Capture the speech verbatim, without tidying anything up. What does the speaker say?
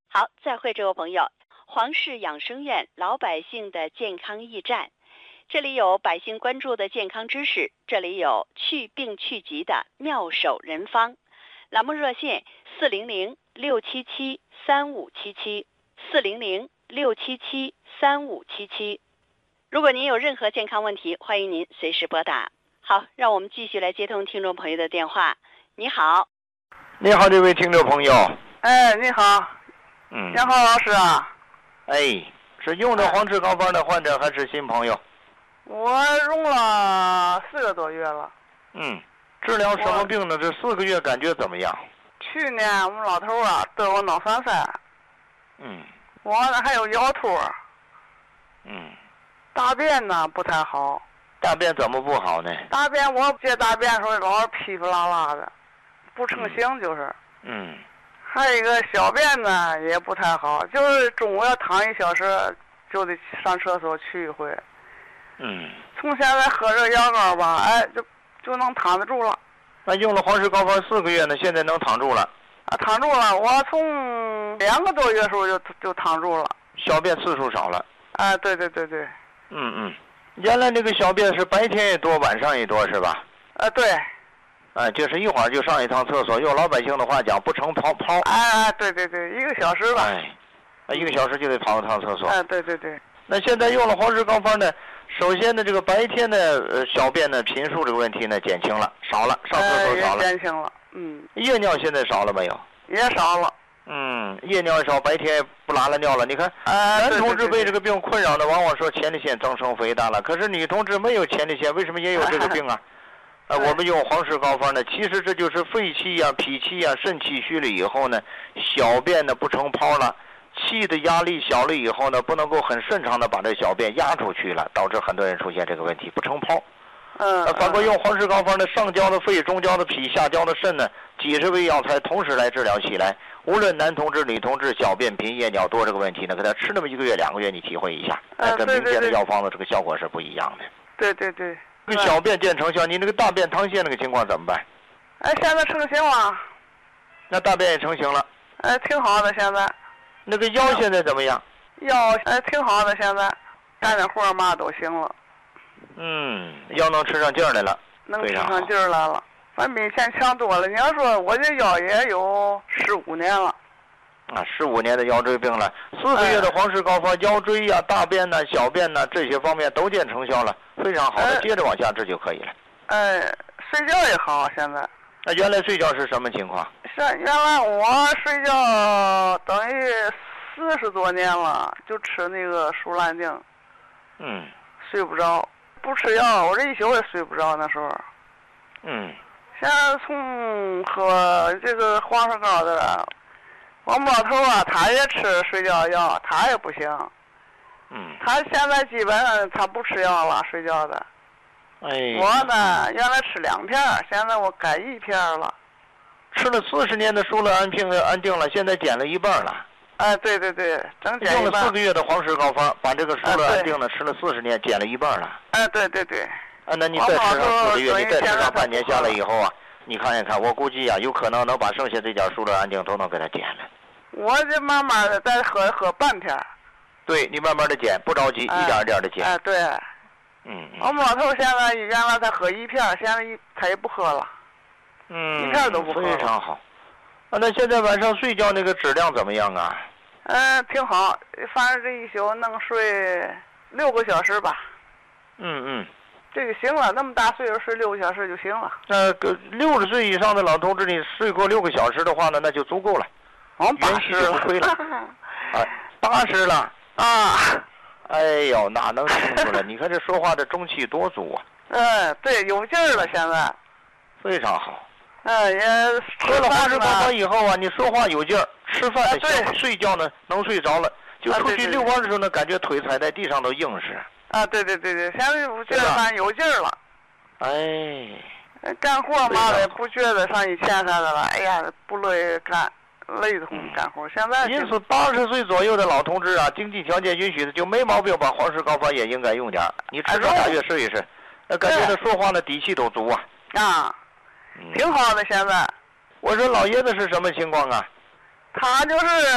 好，再会这位朋友。黄氏养生院老百姓的健康驿站，这里有百姓关注的健康知识，这里有去病去疾的妙手人方。栏目热线四零零六七七三五七七四零零六七七三五七七。如果您有任何健康问题，欢迎您随时拨打。好，让我们继续来接通听众朋友的电话。你好。 你好，这位听众朋友。 哎，你好。 嗯。 杨浩老师啊。 哎，是用着黄氏膏方的患者还是新朋友？ 我用了四个多月了。 嗯，治疗什么病呢？这四个月感觉怎么样？ 去年我们老头啊得过脑栓塞。 嗯。 我还有腰突。 嗯。 大便呢不太好。 大便怎么不好呢？ 大便我接大便的时候老是噼噼啦啦的，不成形就是。 嗯。 还有一个小便呢也不太好，就是中午要躺一小时，就得上厕所去一回。 嗯。从现在喝这药膏吧，哎，就就能躺得住了。 那用了黄氏膏方四个月呢，现在能躺住了？ 啊，躺住了。我从两个多月时候就就躺住了。 小便次数少了。 啊，对对对对。 嗯嗯。原来那个小便是白天也多，晚上也多，是吧？ 啊，对。 哎，就是一会儿就上一趟厕所，用老百姓的话讲，不成泡泡。 哎哎，对对对，一个小时吧。 哎，一个小时就得跑一趟厕所。 哎，对对对。 那现在用了黄氏膏方呢，首先呢，这个白天的呃小便的频数这个问题呢减轻了，少了，上厕所少了。 哎、也减轻了，嗯。 夜尿现在少了没有？ 也少了。 嗯，夜尿少，白天不拉拉尿了。你看， 呃、 男同志被这个病困扰的，往往说前列腺增生肥大了，可是女同志没有前列腺，为什么也有这个病啊？呃，我们用黄氏膏方呢，其实这就是肺气呀、脾气呀、肾气虚了以后呢，小便呢不成泡了，气的压力小了以后呢，不能够很顺畅的把这小便压出去了，导致很多人出现这个问题，不成泡。 嗯。 呃，反过用黄氏膏方呢，上焦的肺、中焦的脾、下焦的肾呢，几十味药材同时来治疗起来，无论男同志、女同志，小便频、夜尿多这个问题呢，给他吃那么一个月、两个月，你体会一下， 呃， 跟民间的药方子这个效果是不一样的。 对对对。 这个小便见成效，你那个大便溏泻那个情况怎么办？ 哎，现在成型了。 那大便也成型了。 哎，挺好的现在。 那个腰现在怎么样？ 腰哎挺好的，现在干点活嘛都行了。 嗯，腰能吃上劲儿来了。 能吃上劲儿来了，反正比以前强多了。你要说我这腰也有十五年了。 啊，十五年的腰椎病了，四个月的黄氏膏方，腰椎呀、大便呐、小便呐这些方面都见成效了，非常好的，接着往下治就可以了。 哎，睡觉也好，现在。 那原来睡觉是什么情况？ 是原来我睡觉等于四十多年了，就吃那个舒兰定。 嗯。 睡不着，不吃药，我这一宿也睡不着那时候。 嗯。 现在从喝这个黄氏膏的。我们老头啊，他也吃睡觉药，他也不行。 嗯。 他现在基本上他不吃药了，睡觉的。 哎。 我呢，原来吃两片，现在我改一片了。 吃了四十年的舒乐安定安定了，现在减了一半了。 哎，对对对，整减一半。 用了四个月的黄氏膏方，把这个舒乐安定呢吃了四十年，减了一半了。 哎，对对对。 啊，那你再吃上四个月，你再吃上半年下来以后啊。你看一看，我估计呀、啊，有可能能把剩下这点舒乐安定都能给它减了。 我这慢慢的再喝喝半片。 对，你慢慢的减，不着急， 哎、 一点一点的减。 哎，对。 嗯。 我们老头现在原来他喝一片，现在一他也不喝了。 嗯。 一片都不喝了。 非常好。啊，那现在晚上睡觉那个质量怎么样啊？ 嗯，挺好，反正这一宿能睡六个小时吧。 嗯嗯。 这个行了，那么大岁数睡六个小时就行了。 那个六十岁以上的老同志，你睡过六个小时的话呢，那就足够了。 哦，八十了。 不亏了。啊，八十了啊！ 哎呦，哪能听出来？你看这说话的中气多足啊！ 嗯，对，有劲儿了，现在。 非常好。 嗯，也喝了黄氏膏方以后啊，你说话有劲儿，吃饭呢行，睡觉呢能睡着了，就出去遛弯的时候呢，感觉腿踩在地上都硬实。 啊，对对对对，现在我觉得反正有劲儿了。 哎。 干活嘛的不觉得像以前似的了，哎呀，不乐意干，累得慌干活。现在。 因此，八十岁左右的老同志啊，经济条件允许的就没毛病，把黄氏膏方也应该用点。你吃上俩月试一试，那感觉他说话的底气都足啊。 啊。挺好的，现在。 我说老爷子是什么情况啊？ 他就是